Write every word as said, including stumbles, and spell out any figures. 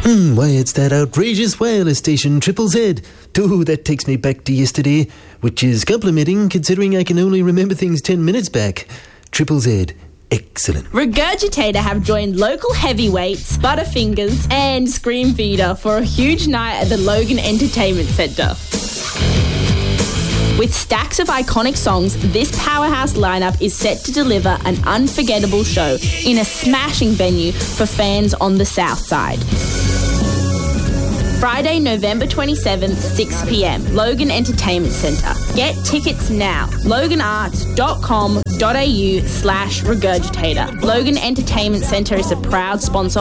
Hmm, why, it's that outrageous wireless station, Triple Z. Oh, that takes me back to yesterday, which is complimenting considering I can only remember things ten minutes back. Triple Z. Excellent. Regurgitator have joined local heavyweights, Butterfingers and Scream Feeder for a huge night at the Logan Entertainment Centre. With stacks of iconic songs, this powerhouse lineup is set to deliver an unforgettable show in a smashing venue for fans on the South Side. Friday, November twenty-seventh, six p.m, Logan Entertainment Centre. Get tickets now. loganarts.com.au slash regurgitator. Logan Entertainment Centre is a proud sponsor